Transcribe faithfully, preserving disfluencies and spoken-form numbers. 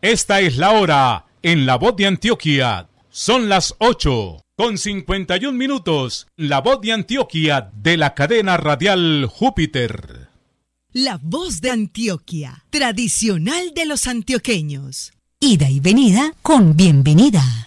Esta es la hora en La Voz de Antioquia. Son las ocho con cincuenta y un minutos. La Voz de Antioquia de la cadena radial Júpiter. La Voz de Antioquia, tradicional de los antioqueños. Ida y venida con bienvenida.